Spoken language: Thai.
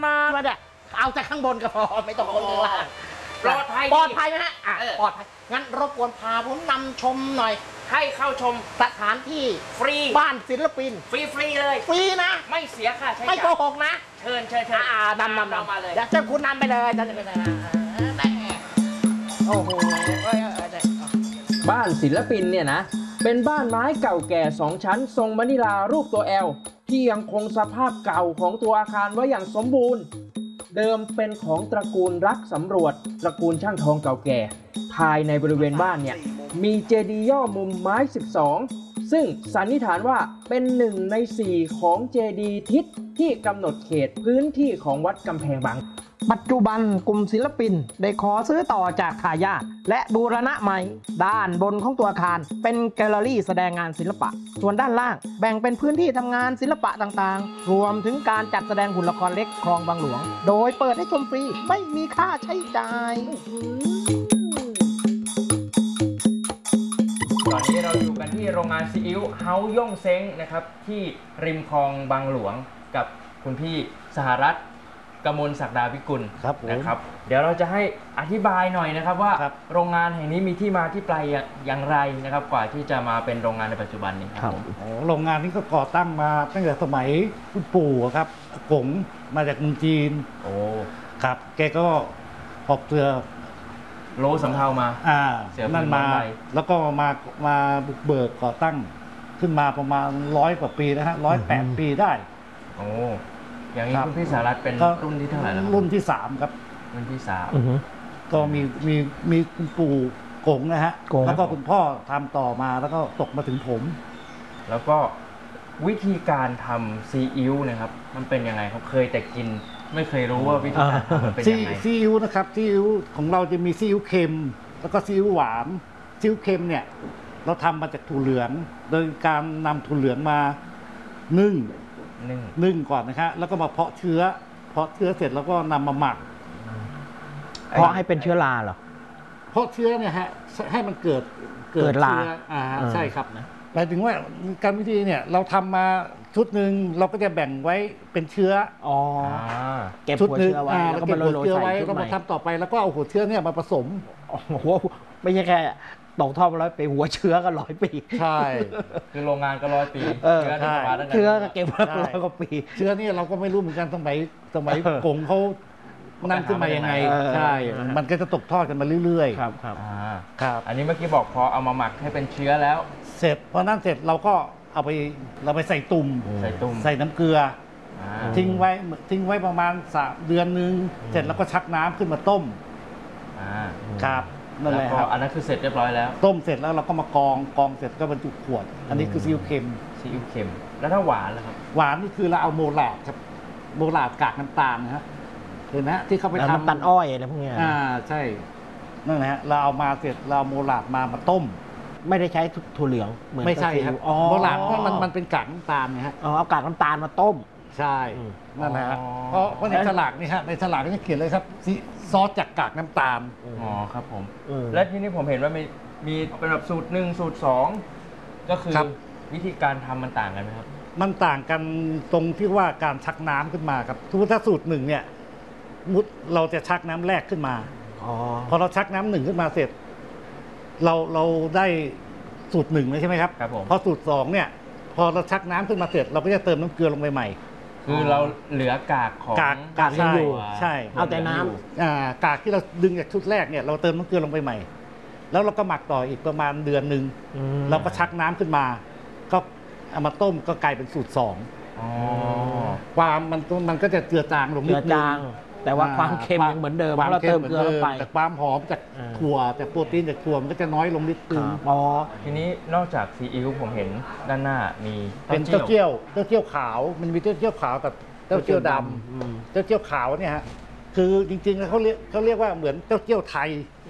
มาเนี่ยเอาจากข้างบนก็พอไม่ต้องคนข้างล่างปลอดภัยไหมฮะปลอดภัยงั้นรบกวนพาผมนำชมหน่อยให้เข้าชมสถานที่ฟรีบ้านศิลปินฟรีเลยฟรีนะไม่เสียค่าใช้จ่ายไม่โกหกนะเชิญนำมาเลยเดี๋ยวเจ้าคุณนำไปเลยโอ้โหบ้านศิลปินเนี่ยนะเป็นบ้านไม้เก่าแก่2ชั้นทรงมะนิลารูปตัว L ที่ยังคงสภาพเก่าของตัวอาคารไว้อย่างสมบูรณ์เดิมเป็นของตระกูลรักสำรวจตระกูลช่างทองเก่าแก่ภายในบริเวณบ้านเนี่ยมีเจดีย์ย่อมุมไม้12ซึ่งสันนิษฐานว่าเป็น1 ใน 4ของเจดีย์ทิศที่กำหนดเขตพื้นที่ของวัดกำแพงบางปัจจุบันกลุ่มศิลปินได้ขอซื้อต่อจากทายาทและบูรณะใหม่ด้านบนของตัวอาคารเป็นแกลเลอรี่แสดงงานศิลปะส่วนด้านล่างแบ่งเป็นพื้นที่ทำงานศิลปะต่างๆรวมถึงการจัดแสดงหุ่นละครเล็กคลองบางหลวงโดยเปิดให้ชมฟรีไม่มีค่าใช้จ่ายตอนนี้เราอยู่กันที่โรงงานซีอิ๊วเฮาย่งเซ้งนะครับที่ริมคลองบางหลวงกับคุณพี่สหรัฐกมลศักดาวิกุลนะครับเดี๋ยวเราจะให้อธิบายหน่อยนะครับว่าโรงงานแห่งนี้มีที่มาที่ไปอย่างไรนะครับกว่าที่จะมาเป็นโรงงานในปัจจุบันนี้ครับโรงงานนี้ก็ก่อตั้งมาตั้งแต่สมัยคุณปู่ครับกงมาจากเมืองจีนโอ้ครับแกก็หอบเสือโลสำเภามาเสือนั่นมาแล้วก็มาบุกเบิกก่อตั้งขึ้นมาประมาณ100 กว่าปีนะฮะ108 ปีได้โอ้อย่างนี้คุณพี่สารัตเป็นรุ่นที่เท่าไหร่แล้วรุ่นที่3ครับรุ่นที่3 ก็มีคุณปู่กงนะฮะแล้วก็คุณพ่อทำต่อมาแล้วก็ตกมาถึงผมแล้วก็วิธีการทำซีอิ๊วนะครับมันเป็นยังไงเขาเคยแต่กินไม่เคยรู้ว่าวิธีการทำมันเป็นยังไงซีอิ๊วนะครับซีอิ๊วของเราจะมีซีอิ๊วเค็มแล้วก็ซีอิ๊วหวานซีอิ๊วเค็มเนี่ยเราทำมาจากถั่วเหลืองโดยการนำถั่วเหลืองมานึ่งก่อนนะครับแล้วก็มาเพาะเชื้อเสร็จแล้วก็นำมาหมักเพาะให้เป็นเชื้อราเหรอเพาะเชื้อเนี่ยฮะให้มันเกิดราใช่ครับหมายถึงว่าการวิธีเนี่ยเราทำมาชุดหนึ่งเราก็จะแบ่งไว้เป็นเชื้อเก็บหัวเชื้อไว้แล้วก็มาโรยเชื้อไว้ก็มาทำต่อไปแล้วก็เอาหัวเชื้อเนี่ยมาผสมหัวไม่ใช่แค่ตกท่อมา100 ปีหัวเชื้อก็100 ปีใช่คือโรงงานก็100 ปีเชื้อก็เก็บมา100 กว่าปีเชื้อนี่เราก็ไม่รู้เหมือนกันสมัยกงเขานั่นขึ้นมายังไงใช่มันก็จะตกทอดกันมาเรื่อยๆครับอันนี้เมื่อกี้บอกพอเอามาหมักให้เป็นเชื้อแล้วเสร็จพอนั่นเสร็จเราก็เราไปใส่ตุ่มใส่น้ำเกลือทิ้งไว้ประมาณ3 เดือนนึงเสร็จแล้วก็ชักน้ำขึ้นมาต้มครับนั่นแหละครับอันนั้นคือเสร็จเรียบร้อยแล้วต้มเสร็จแล้วเราก็มากองเสร็จก็บรรจุขวดอันนี้คือซีอิ๊วเค็มแล้วถ้าหวานล่ะครับหวานนี่คือเราเอาโมลาดครับโมลาดกากน้ำตาลนะฮะเห็นไหมที่เขาไปทำน้ำตาลอ้อยอะไรพวกนี้ใช่นั่นแหละฮะเราเอามาเสร็จเราโมลาดมาต้มไม่ได้ใช้ถั่วเหลืองเหมือนไม่ใช่ครับโมลาดเพราะมันเป็นกากน้ำตาลนะฮะเอากากน้ำตาลมาต้มใช่นั่นแหละเพราะในฉลากนี่ฮะในฉลากนี่เขียนเลยครับซอสจากกากน้ำตาลครับผมและที่นี่ผมเห็นว่ามีเป็นแบบสูตร1สูตร2ก็คือวิธีการทำมันต่างกันไหมครับมันต่างกันตรงที่ว่าการชักน้ำขึ้นมาครับถ้าสูตร1เนี่ยเราจะชักน้ำแรกขึ้นมาพอเราชักน้ำ1ขึ้นมาเสร็จเราได้สูตร1เลยใช่ไหมครับพอสูตร2เนี่ยพอเราชักน้ำขึ้นมาเสร็จเราก็จะเติมน้ำเกลือลงไปใหม่คือเราเหลือกากของกากยังอยู่ใช่เอาแต่น้ำกากที่เราดึงจากชุดแรกเนี่ยเราเติมน้ำเกลือลงไปใหม่แล้วเราก็หมักต่ออีกประมาณเดือนนึงเราก็ชักน้ำขึ้นมาก็เอามาต้มก็กลายเป็นสูตร2ความมันก็จะเจือจางลงนิดนึงแต่ว่าความเค็มยังเหมือนเดิมเราเติมเกลือลงไปแต่ความหอมจากถั่วจากโปรตีนจากถั่วมันก็จะน้อยลงนิดนึงทีนี้นอกจากซีอิ๊วผมเห็นด้านหน้ามีเป็นเต้าเจี้ยวขาวมันมีเต้าเจี้ยวขาวกับเต้าเจี้ยวดำเต้าเจี้ยวขาวเนี่ยฮะคือจริงๆแล้วเขาเรียกว่าเหมือนเต้าเจี้ยวไทย